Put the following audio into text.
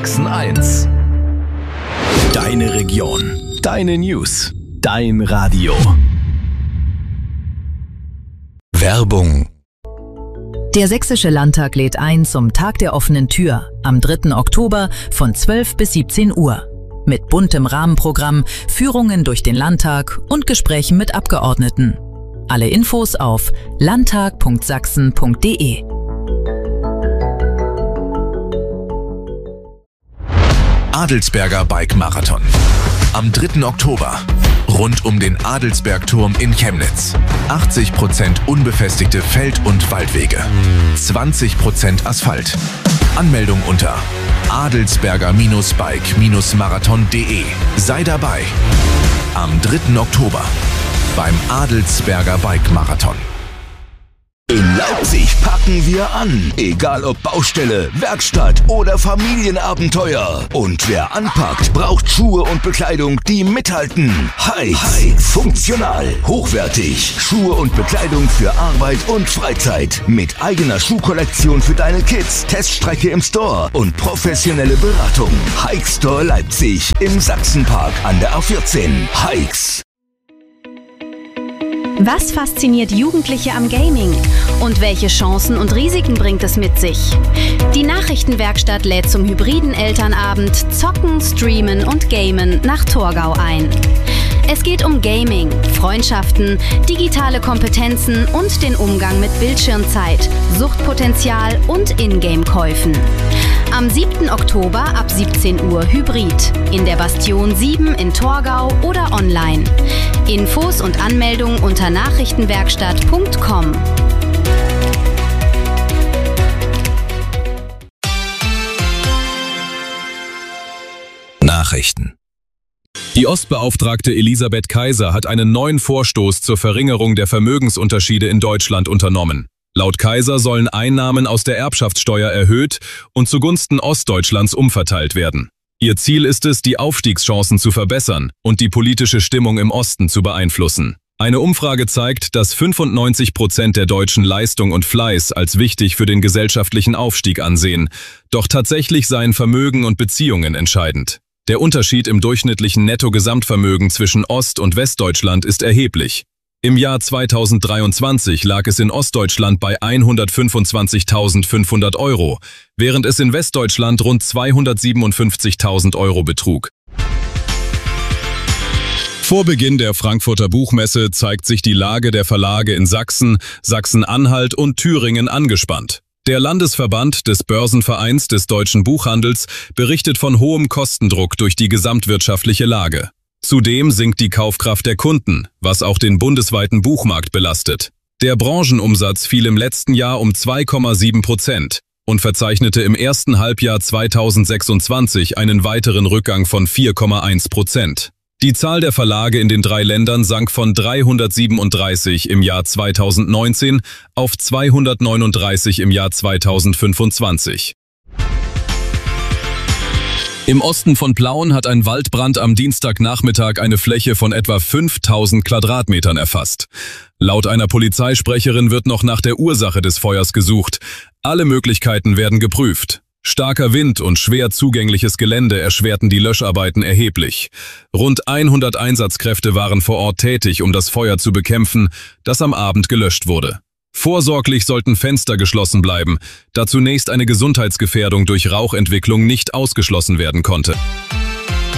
Sachsen 1. Deine Region, deine News, dein Radio. Werbung. Der Sächsische Landtag lädt ein zum Tag der offenen Tür am 3. Oktober von 12 bis 17 Uhr. Mit buntem Rahmenprogramm, Führungen durch den Landtag und Gesprächen mit Abgeordneten. Alle Infos auf landtag.sachsen.de. Adelsberger Bike Marathon. Am 3. Oktober. Rund um den Adelsbergturm in Chemnitz. 80% unbefestigte Feld- und Waldwege. 20% Asphalt. Anmeldung unter adelsberger-bike-marathon.de. Sei dabei. Am 3. Oktober beim Adelsberger Bike Marathon. In Leipzig packen wir an. Egal ob Baustelle, Werkstatt oder Familienabenteuer. Und wer anpackt, braucht Schuhe und Bekleidung, die mithalten. Hikes. Funktional, hochwertig. Schuhe und Bekleidung für Arbeit und Freizeit. Mit eigener Schuhkollektion für deine Kids, Teststrecke im Store und professionelle Beratung. Hike Store Leipzig im Sachsenpark an der A14. Hikes. Was fasziniert Jugendliche am Gaming? Und welche Chancen und Risiken bringt es mit sich? Die Nachrichtenwerkstatt lädt zum hybriden Elternabend Zocken, Streamen und Gamen nach Torgau ein. Es geht um Gaming, Freundschaften, digitale Kompetenzen und den Umgang mit Bildschirmzeit, Suchtpotenzial und Ingame-Käufen. Am 7. Oktober ab 17 Uhr Hybrid in der Bastion 7 in Torgau oder online. Infos und Anmeldung unter nachrichtenwerkstatt.com. Nachrichten. Die Ostbeauftragte Elisabeth Kaiser hat einen neuen Vorstoß zur Verringerung der Vermögensunterschiede in Deutschland unternommen. Laut Kaiser sollen Einnahmen aus der Erbschaftssteuer erhöht und zugunsten Ostdeutschlands umverteilt werden. Ihr Ziel ist es, die Aufstiegschancen zu verbessern und die politische Stimmung im Osten zu beeinflussen. Eine Umfrage zeigt, dass 95% der Deutschen Leistung und Fleiß als wichtig für den gesellschaftlichen Aufstieg ansehen. Doch tatsächlich seien Vermögen und Beziehungen entscheidend. Der Unterschied im durchschnittlichen Nettogesamtvermögen zwischen Ost- und Westdeutschland ist erheblich. Im Jahr 2023 lag es in Ostdeutschland bei 125.500 Euro, während es in Westdeutschland rund 257.000 Euro betrug. Vor Beginn der Frankfurter Buchmesse zeigt sich die Lage der Verlage in Sachsen, Sachsen-Anhalt und Thüringen angespannt. Der Landesverband des Börsenvereins des deutschen Buchhandels berichtet von hohem Kostendruck durch die gesamtwirtschaftliche Lage. Zudem sinkt die Kaufkraft der Kunden, was auch den bundesweiten Buchmarkt belastet. Der Branchenumsatz fiel im letzten Jahr um 2,7% und verzeichnete im ersten Halbjahr 2026 einen weiteren Rückgang von 4,1%. Die Zahl der Verlage in den 3 Ländern sank von 337 im Jahr 2019 auf 239 im Jahr 2025. Im Osten von Plauen hat ein Waldbrand am Dienstagnachmittag eine Fläche von etwa 5000 Quadratmetern erfasst. Laut einer Polizeisprecherin wird noch nach der Ursache des Feuers gesucht. Alle Möglichkeiten werden geprüft. Starker Wind und schwer zugängliches Gelände erschwerten die Löscharbeiten erheblich. Rund 100 Einsatzkräfte waren vor Ort tätig, um das Feuer zu bekämpfen, das am Abend gelöscht wurde. Vorsorglich sollten Fenster geschlossen bleiben, da zunächst eine Gesundheitsgefährdung durch Rauchentwicklung nicht ausgeschlossen werden konnte.